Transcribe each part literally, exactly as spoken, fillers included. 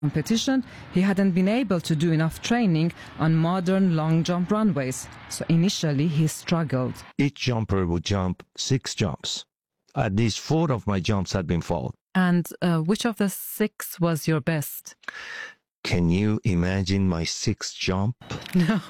competition, he hadn't been able to do enough training on modern long jump runways, so initially he struggled. Each jumper would jump six jumps. At least four of my jumps had been fauled. And uh, which of the six was your best? Can you imagine my sixth jump? No.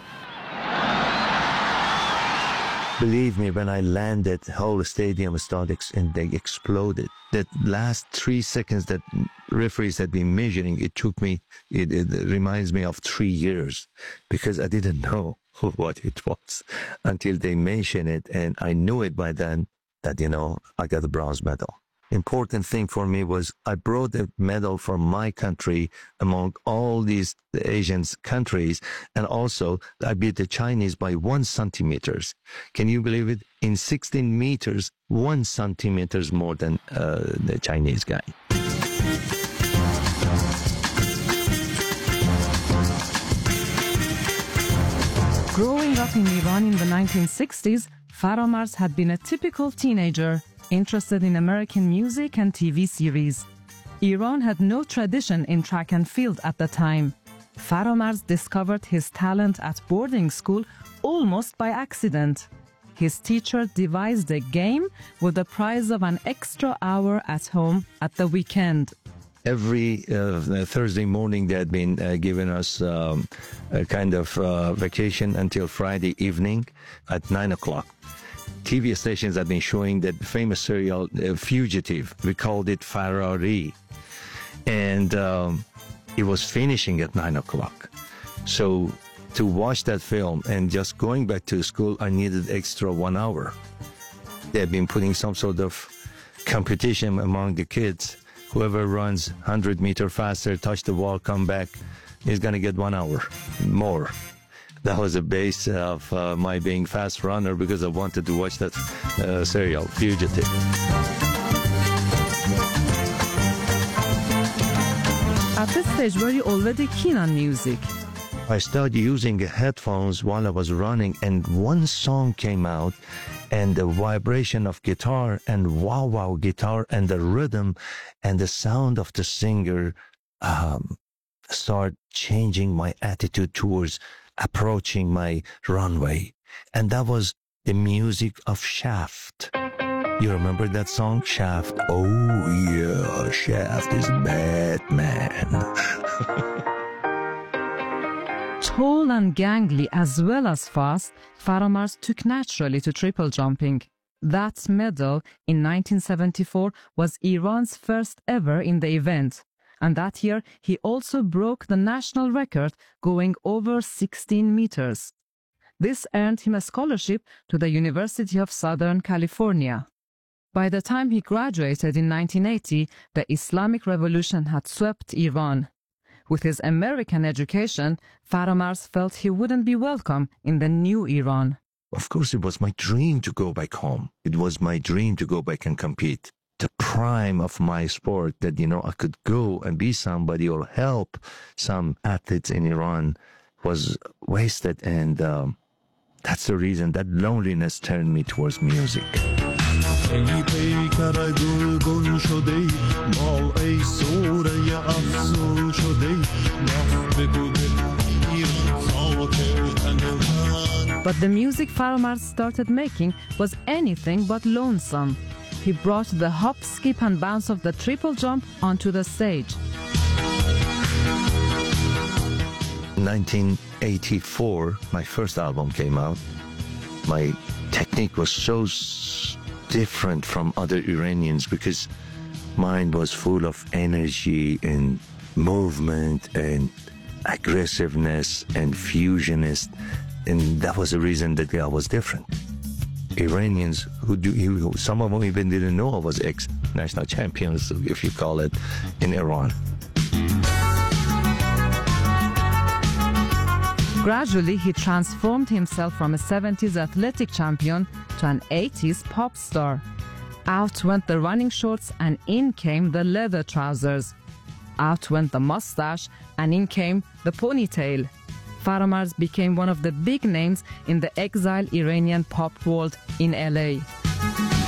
Believe me, when I landed, the whole stadium started ex- and they exploded. That last three seconds that referees had been measuring, it took me, it, it reminds me of three years because I didn't know what it was until they mentioned it. And I knew it by then that, you know, I got a bronze medal. Important thing for me was I brought a medal from my country among all these Asian countries, and also I beat the Chinese by one centimeters. Can you believe it? In sixteen meters, one centimeters more than uh, the Chinese guy. Growing up in Iran in the nineteen sixties, Faramarz had been a typical teenager, interested in American music and T V series. Iran had no tradition in track and field at the time. Faramarz discovered his talent at boarding school almost by accident. His teacher devised a game with the prize of an extra hour at home at the weekend. Every uh, Thursday morning they had been uh, giving us um, a kind of uh, vacation until Friday evening at nine o'clock. T V stations have been showing that famous serial uh, Fugitive. We called it Ferrari. And um, it was finishing at nine o'clock. So to watch that film and just going back to school, I needed extra one hour. They have been putting some sort of competition among the kids. Whoever runs one hundred meters faster, touch the wall, come back, is going to get one hour more. That was the base of uh, my being fast runner because I wanted to watch that uh, serial, Fugitive. At this stage, were you already keen on music? I started using headphones while I was running, and one song came out, and the vibration of guitar and wow wow guitar and the rhythm and the sound of the singer um, started changing my attitude towards approaching my runway. And that was the music of Shaft. You remember that song, Shaft? Oh yeah, Shaft is Batman. Tall and gangly as well as fast, Faramarz took naturally to triple jumping. That medal in nineteen seventy-four was Iran's first ever in the event. And that year, he also broke the national record, going over sixteen meters. This earned him a scholarship to the University of Southern California. By the time he graduated in nineteen eighty, the Islamic Revolution had swept Iran. With his American education, Faramarz felt he wouldn't be welcome in the new Iran. Of course, it was my dream to go back home. It was my dream to go back and compete. The prime of my sport that, you know, I could go and be somebody or help some athletes in Iran was wasted. And um, that's the reason that loneliness turned me towards music. But the music Faramarz started making was anything but lonesome. He brought the hop, skip and bounce of the triple jump onto the stage. nineteen eighty-four, my first album came out. My technique was so different from other Iranians because mine was full of energy and movement and aggressiveness and fusionist. And that was the reason that I was different. Iranians who do, some of them even didn't know I was ex-national champions, if you call it, in Iran. Gradually, he transformed himself from a seventies athletic champion to an eighties pop star. Out went the running shorts and in came the leather trousers. Out went the mustache and in came the ponytail. Faramarz became one of the big names in the exiled Iranian pop world in L A.